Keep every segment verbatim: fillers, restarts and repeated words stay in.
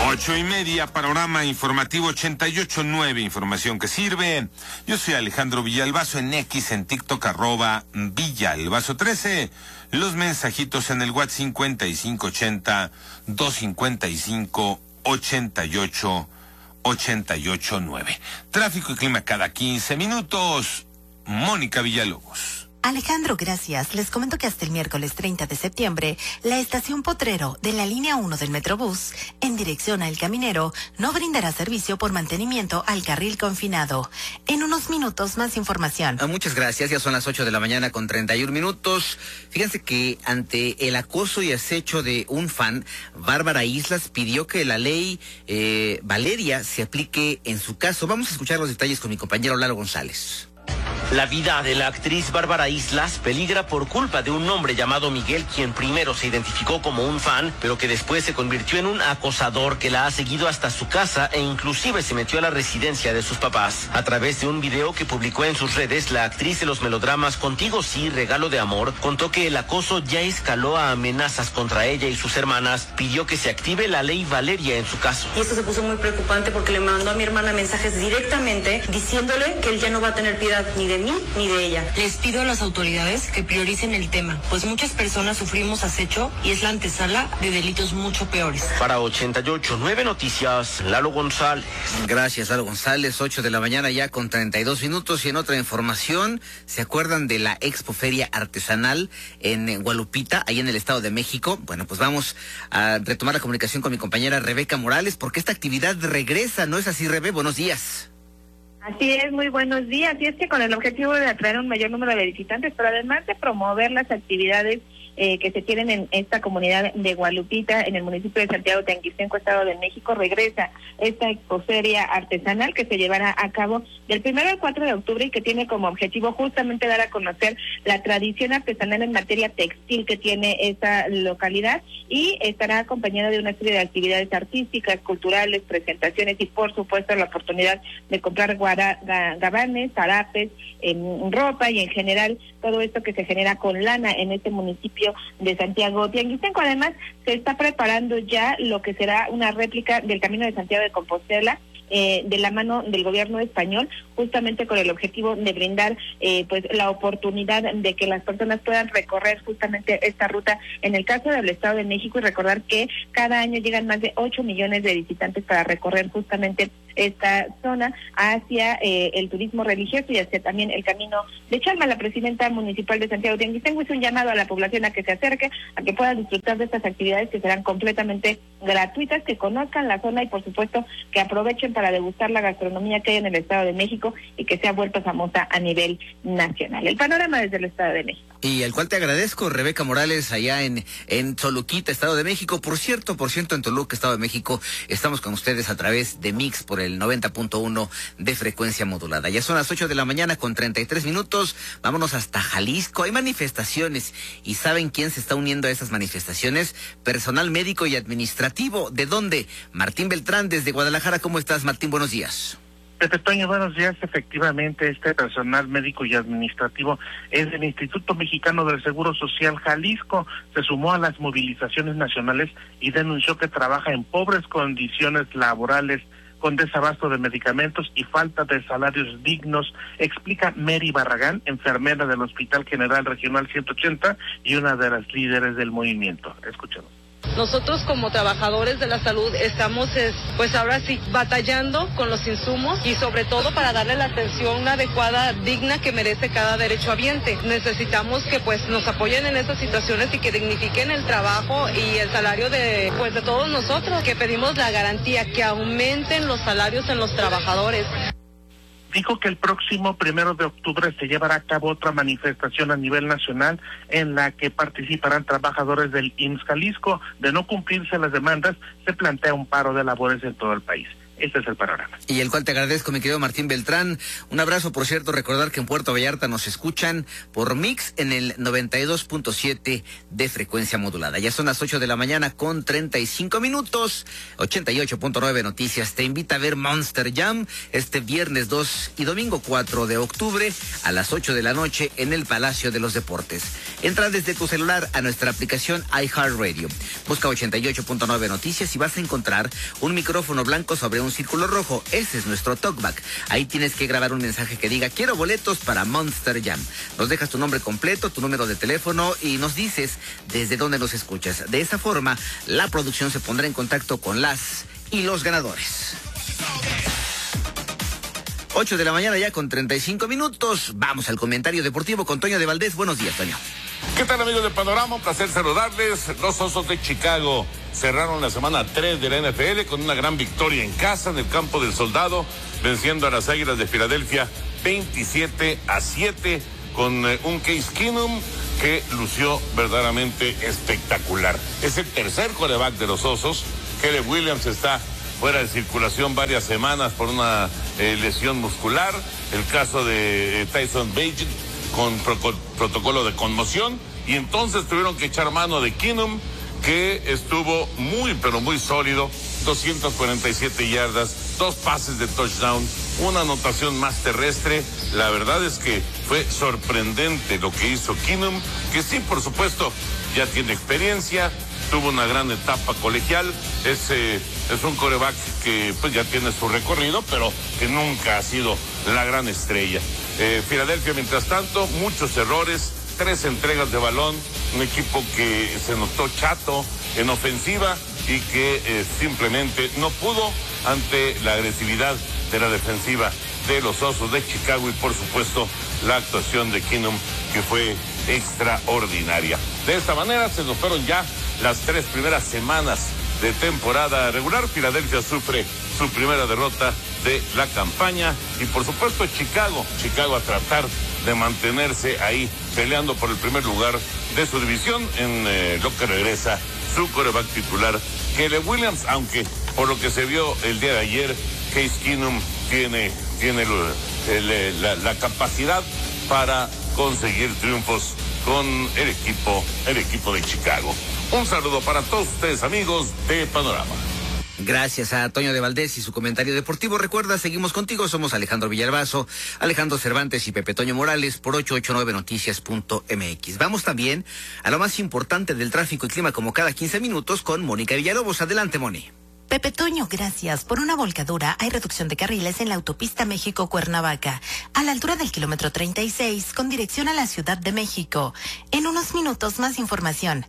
Ocho y media, panorama informativo ochenta y ocho nueve, información que sirve. Yo soy Alejandro Villalbazo, en X, en TikTok, arroba Villalbazo trece. Los mensajitos en el WhatsApp cincuenta y cinco ochenta, doscientos cincuenta y cinco, ochenta y ocho, ochenta y ocho nueve. Tráfico y clima cada quince minutos. Mónica Villalobos. Alejandro, gracias. Les comento que hasta el miércoles treinta de septiembre, la estación Potrero de la línea uno del Metrobús, en dirección a El Caminero, no brindará servicio por mantenimiento al carril confinado. En unos minutos, más información. Ah, muchas gracias. Ya son las ocho de la mañana con treinta y un minutos. Fíjense que ante el acoso y acecho de un fan, Bárbara Islas pidió que la ley eh, Valeria se aplique en su caso. Vamos a escuchar los detalles con mi compañero Lalo González. La vida de la actriz Bárbara Islas peligra por culpa de un hombre llamado Miguel, quien primero se identificó como un fan, pero que después se convirtió en un acosador que la ha seguido hasta su casa e inclusive se metió a la residencia de sus papás. A través de un video que publicó en sus redes, la actriz de los melodramas Contigo Sí, Regalo de Amor, contó que el acoso ya escaló a amenazas contra ella y sus hermanas. Pidió que se active la ley Valeria en su caso. Y esto se puso muy preocupante porque le mandó a mi hermana mensajes directamente diciéndole que él ya no va a tener piedad ni de mí ni de ella. Les pido a las autoridades que prioricen el tema, pues muchas personas sufrimos acecho y es la antesala de delitos mucho peores. Para ochenta y ocho nueve Noticias, Lalo González. Gracias, Lalo González. Ocho de la mañana ya con treinta y dos minutos. Y en otra información, ¿se acuerdan de la Expo Feria Artesanal en Gualupita, ahí en el Estado de México? Bueno, pues vamos a retomar la comunicación con mi compañera Rebeca Morales, porque esta actividad regresa, ¿no es así, Rebe? Buenos días. Así es, muy buenos días. Y es que con el objetivo de atraer un mayor número de visitantes, pero además de promover las actividades eh, que se tienen en esta comunidad de Gualupita, en el municipio de Santiago Teanguistenco, Estado de México, regresa esta expoferia artesanal que se llevará a cabo del primero al cuatro de octubre y que tiene como objetivo justamente dar a conocer la tradición artesanal en materia textil que tiene esta localidad, y estará acompañada de una serie de actividades artísticas, culturales, presentaciones y por supuesto la oportunidad de comprar guara, gabanes, zarapes, en ropa y en general todo esto que se genera con lana en este municipio de Santiago Teanguistenco. Además, se está preparando ya lo que será una réplica del Camino de Santiago de Compostela, Eh, de la mano del gobierno español, justamente con el objetivo de brindar eh, pues la oportunidad de que las personas puedan recorrer justamente esta ruta en el caso del Estado de México, y recordar que cada año llegan más de ocho millones de visitantes para recorrer justamente esta zona hacia eh, el turismo religioso y hacia también el camino de Chalma. La presidenta municipal de Santiago Teanguistenco hizo un llamado a la población a que se acerque, a que puedan disfrutar de estas actividades que serán completamente gratuitas, que conozcan la zona y por supuesto que aprovechen para degustar la gastronomía que hay en el Estado de México y que se ha vuelto famosa a nivel nacional. El panorama desde el Estado de México. Y al cual te agradezco, Rebeca Morales, allá en, en Toluquita, Estado de México. Por cierto, por cierto, en Toluca, Estado de México, estamos con ustedes a través de Mix por el noventa punto uno de frecuencia modulada. Ya son las ocho de la mañana con treinta y tres minutos. Vámonos hasta Jalisco. Hay manifestaciones. ¿Y saben quién se está uniendo a esas manifestaciones? Personal médico y administrativo. ¿De dónde? Martín Beltrán, desde Guadalajara. ¿Cómo estás, Martín? Buenos días. Pepe Toño, buenos días. Efectivamente, este personal médico y administrativo es del Instituto Mexicano del Seguro Social Jalisco. Se sumó a las movilizaciones nacionales y denunció que trabaja en pobres condiciones laborales, con desabasto de medicamentos y falta de salarios dignos, explica Mary Barragán, enfermera del Hospital General Regional ciento ochenta y una de las líderes del movimiento. Escuchemos. Nosotros como trabajadores de la salud estamos pues ahora sí batallando con los insumos y sobre todo para darle la atención adecuada, digna que merece cada derechohabiente. Necesitamos que pues nos apoyen en estas situaciones y que dignifiquen el trabajo y el salario de pues de todos nosotros, que pedimos la garantía que aumenten los salarios en los trabajadores. Dijo que el próximo primero de octubre se llevará a cabo otra manifestación a nivel nacional en la que participarán trabajadores del I M S S Jalisco. De no cumplirse las demandas, se plantea un paro de labores en todo el país. Este es el panorama. Y el cual te agradezco, mi querido Martín Beltrán. Un abrazo, por cierto, recordar que en Puerto Vallarta nos escuchan por Mix en el noventa y dos punto siete de frecuencia modulada. Ya son las ocho de la mañana con treinta y cinco minutos. ochenta y ocho punto nueve Noticias te invita a ver Monster Jam este viernes dos y domingo cuatro de octubre a las ocho de la noche en el Palacio de los Deportes. Entra desde tu celular a nuestra aplicación iHeartRadio. Busca ochenta y ocho punto nueve Noticias y vas a encontrar un micrófono blanco sobre un círculo rojo. Ese es nuestro talkback. Ahí tienes que grabar un mensaje que diga quiero boletos para Monster Jam. Nos dejas tu nombre completo, tu número de teléfono y nos dices desde dónde nos escuchas. De esa forma, la producción se pondrá en contacto con las y los ganadores. ocho de la mañana ya con treinta y cinco minutos. Vamos al comentario deportivo con Toño de Valdés. Buenos días, Toño. ¿Qué tal, amigos de Panorama? Un placer saludarles. Los Osos de Chicago cerraron la semana tres de la N F L con una gran victoria en casa en el Campo del Soldado, venciendo a las Águilas de Filadelfia veintisiete a siete con eh, un Case Keenum que lució verdaderamente espectacular. Es el tercer quarterback de los Osos. Caleb Williams está fuera de circulación varias semanas por una eh, lesión muscular. El caso de eh, Tyson Bagent con pro protocolo de conmoción. Y entonces tuvieron que echar mano de Keenum, que estuvo muy, pero muy sólido. doscientas cuarenta y siete yardas, dos pases de touchdown, una anotación más terrestre. La verdad es que fue sorprendente lo que hizo Keenum, que sí, por supuesto, ya tiene experiencia, tuvo una gran etapa colegial, es, eh, es un quarterback que pues ya tiene su recorrido, pero que nunca ha sido la gran estrella. Eh, Filadelfia, mientras tanto, muchos errores, tres entregas de balón, un equipo que se notó chato en ofensiva y que eh, simplemente no pudo ante la agresividad de la defensiva de los Osos de Chicago y por supuesto la actuación de Keenum, que fue extraordinaria. De esta manera se nos fueron ya las tres primeras semanas de temporada regular. Filadelfia sufre su primera derrota de la campaña y por supuesto Chicago, Chicago a tratar de mantenerse ahí peleando por el primer lugar de su división en eh, lo que regresa su quarterback titular, Caleb Williams, aunque por lo que se vio el día de ayer, Case Keenum tiene, tiene el, el, la, la capacidad para conseguir triunfos con el equipo, el equipo de Chicago. Un saludo para todos ustedes, amigos de Panorama. Gracias a Toño de Valdés y su comentario deportivo. Recuerda, seguimos contigo, somos Alejandro Villalbazo, Alejandro Cervantes y Pepe Toño Morales por ochocientos ochenta y nueve noticias punto m x. Vamos también a lo más importante del tráfico y clima como cada quince minutos con Mónica Villalobos. Adelante, Moni. Pepe Toño, gracias. Por una volcadura hay reducción de carriles en la autopista México-Cuernavaca, a la altura del kilómetro treinta y seis, con dirección a la Ciudad de México. En unos minutos más información.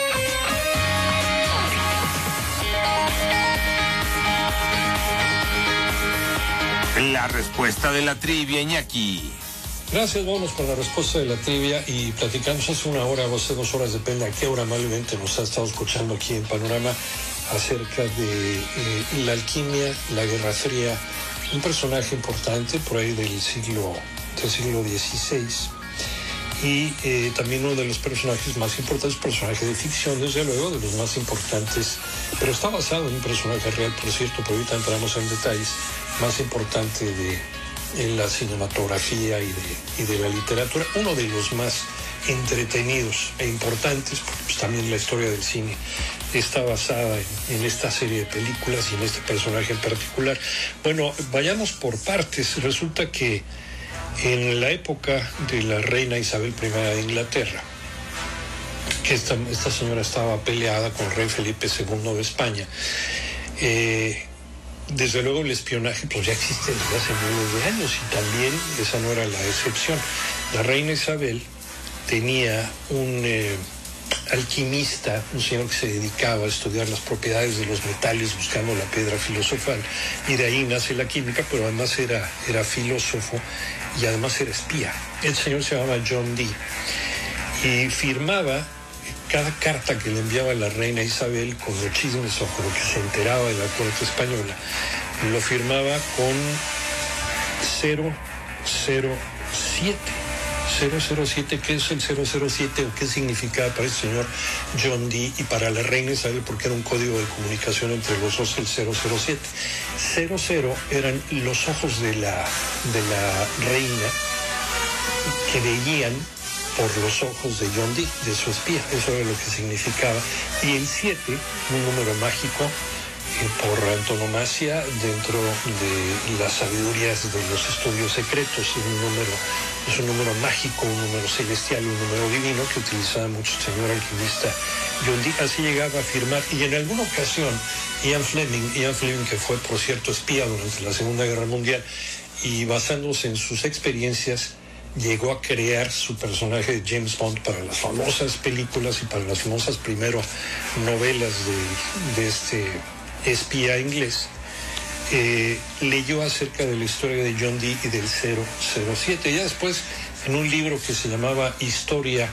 La respuesta de la trivia, Iñaki. Gracias, vamos con la respuesta de la trivia y platicamos hace una hora o hace dos horas, depende a qué hora amablemente nos ha estado escuchando aquí en Panorama, acerca de eh, la alquimia, la Guerra Fría, un personaje importante por ahí del siglo, del siglo dieciséis y eh, también uno de los personajes más importantes, personaje de ficción, desde luego, de los más importantes, pero está basado en un personaje real, por cierto, pero ahorita entramos en detalles, más importante de en la cinematografía y de, y de la literatura, uno de los más entretenidos e importantes, porque pues, también la historia del cine está basada en, en esta serie de películas y en este personaje en particular. Bueno, vayamos por partes. Resulta que en la época de la reina Isabel primera de Inglaterra, que esta, esta señora estaba peleada con el rey Felipe segundo de España, eh, desde luego el espionaje pues ya existe desde hace miles de años y también esa no era la excepción. La reina Isabel tenía un eh, alquimista, un señor que se dedicaba a estudiar las propiedades de los metales buscando la piedra filosofal, y de ahí nace la química, pero además era, era filósofo y además era espía. El señor se llamaba John Dee y firmaba cada carta que le enviaba la reina Isabel con los chismes o con lo que se enteraba de la corte española, lo firmaba con cero cero siete. cero cero siete, ¿qué es el cero cero siete o qué significaba para el señor John Dee y para la reina Isabel? Porque era un código de comunicación entre los dos, el cero cero siete. cero cero eran los ojos de la, de la reina que veían por los ojos de John Dee, de su espía. Eso era lo que significaba. Y el siete, un número mágico, eh, por antonomasia dentro de las sabidurías de los estudios secretos. Es un número, es un número mágico, un número celestial, un número divino que utilizaba mucho el señor alquimista John Dee. Así llegaba a afirmar. Y en alguna ocasión, Ian Fleming, Ian Fleming, que fue, por cierto, espía durante la Segunda Guerra Mundial, y basándose en sus experiencias, llegó a crear su personaje de James Bond para las famosas películas y para las famosas primero novelas de, de este espía inglés. Eh, leyó acerca de la historia de John Dee y del cero cero siete. Ya después, en un libro que se llamaba Historia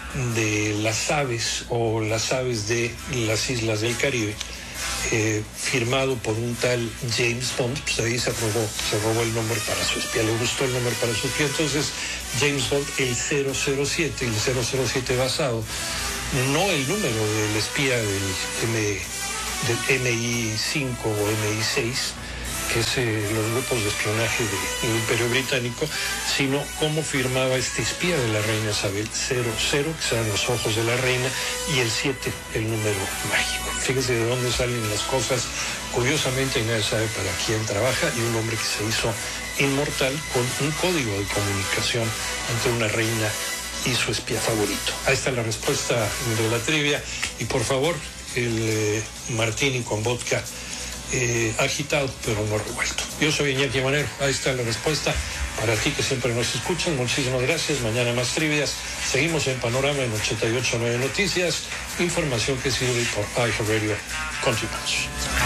de las aves o las aves de las islas del Caribe, Eh, firmado por un tal James Bond, pues ahí se robó, se robó el nombre para su espía, le gustó el nombre para su espía. Entonces James Bond, el cero cero siete, el cero cero siete basado, no el número del espía del, M, del M I cinco o M I seis, que es eh, los grupos de espionaje del Imperio Británico, sino cómo firmaba este espía de la reina Isabel, cero cero, que serán los ojos de la reina, y el siete, el número mágico. Fíjese de dónde salen las cosas. Curiosamente, nadie sabe para quién trabaja, y un hombre que se hizo inmortal con un código de comunicación entre una reina y su espía favorito. Ahí está la respuesta de la trivia. Y por favor, el eh, martini con vodka Eh, agitado, pero no revuelto. Yo soy Iñaki Manero. Ahí está la respuesta para ti que siempre nos escuchan. Muchísimas gracias. Mañana más trivias. Seguimos en Panorama en ochenta y ocho punto nueve Noticias. Información que sirve por iHeartRadio. Continuamos.